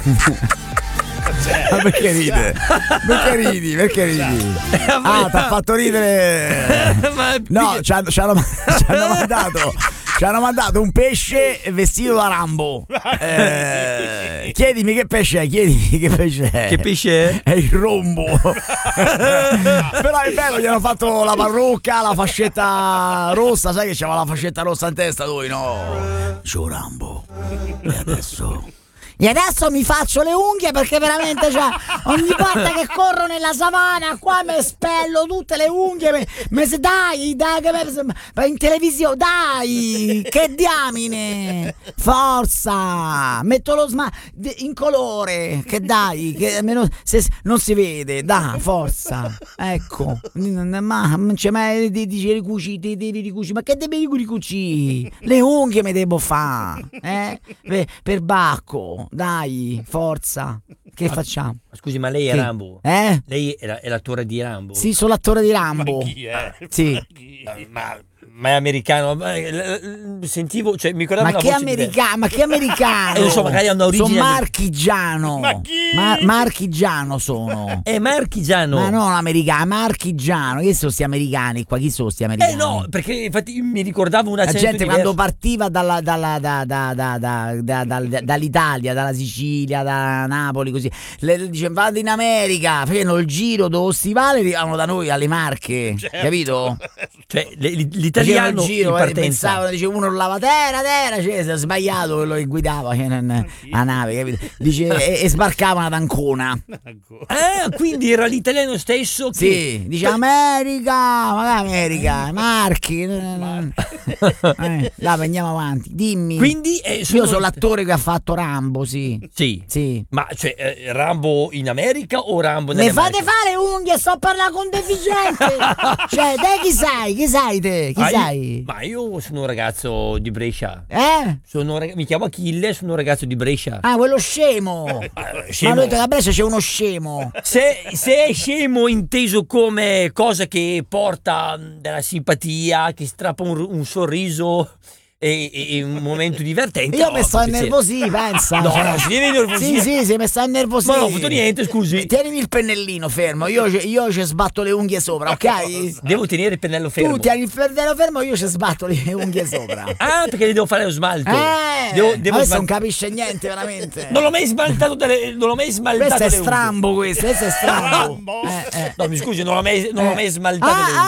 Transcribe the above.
Ma perché ride? Perché ridi? Ah, t'ha fatto ridere. No, ci hanno mandato un pesce vestito da Rambo. Chiedimi che pesce è, Che pesce è? È il rombo. Però è bello, gli hanno fatto la parrucca, la fascetta rossa, sai che c'aveva la fascetta rossa in testa lui, no? C'ho Rambo. E adesso mi faccio le unghie perché veramente ogni volta che corro nella savana qua mi spello tutte le unghie. Dai, in televisione, dai, che diamine, forza, metto lo in colore, che dai, che almeno se non si vede, dai, forza, ecco, ma non c'è mai dice ricuciti, devi ricucire, ma che devi ricucire? Le unghie mi devo fare, per Bacco. Dai, forza. Che facciamo? Scusi, ma lei è Rambo? Lei è l'attore di Rambo? Sì, sono l'attore di Rambo. Ma chi è? Sì. Ma è americano? Sentivo, cioè mi ricordavo una voce Ma che americano? Lo so, magari hanno origine. Sono marchigiano. Ma chi? Marchigiano sono. È marchigiano. Ma non americano, marchigiano. Chi sono sti americani qua? Chi sono sti americani? No, perché infatti mi ricordavo una gente quando partiva dall'Italia, dalla Sicilia, da Napoli, così dicevano vado in America, facevano il giro dello stivale e arrivavano da noi alle Marche, certo. Capito? Cioè l'italiano il giro, pensavano, dice uno urlava terra, cioè, si è sbagliato quello che guidava la nave, capito? Dice, e sbarcavano ad Ancona. Quindi era l'italiano stesso che... Sì, dice America, Marchi. Dai, andiamo avanti, dimmi. Quindi io sono l'attore che ha fatto Rambo, sì. Ma cioè Rambo in America o Rambo nelle America? Ne fate fare unghie, sto a parlare con deficiente. Cioè, te chi sei te? Chi sei? Ma io sono un ragazzo di Brescia. Mi chiamo Achille, sono un ragazzo di Brescia. Ah, quello scemo. Ma lui da Brescia c'è uno scemo. Se è scemo inteso come cosa che porta della simpatia, che strappa un sorriso e un momento divertente. Io mi sto innervosì, pensa. No, si deve innervosire. Sì, mi sto innervosì. Ma non ho fatto niente, scusi. Tienimi il pennellino fermo, io ci sbatto le unghie sopra, ok? Devo tenere il pennello fermo. Tu tieni il pennello fermo, io ci sbatto le unghie sopra. Perché le devo fare lo smalto. Adesso non capisce niente, veramente. Non l'ho mai smaltato questo è strambo, questo è strambo. No, mi scusi, non l'ho mai smaltato.